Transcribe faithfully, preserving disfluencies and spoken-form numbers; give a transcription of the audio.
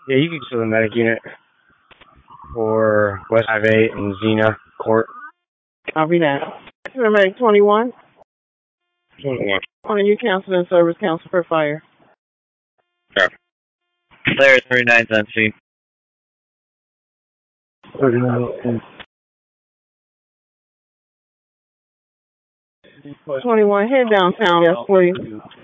Yeah, you can go to the medic unit for West five eight and Xena Court. Copy that. Medic twenty-one. twenty-one. On you counsel and service counsel for fire. Sure. Player thirty-nine's on scene. thirty-nine. twenty-one, head downtown, yes, please.